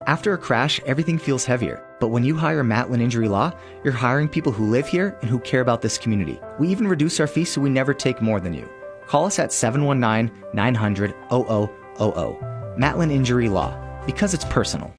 After a crash, everything feels heavier. But when you hire Matlin Injury Law, you're hiring people who live here and who care about this community. We even reduce our fees so we never take more than you. Call us at 719-900-0000. Matlin Injury Law, because it's personal.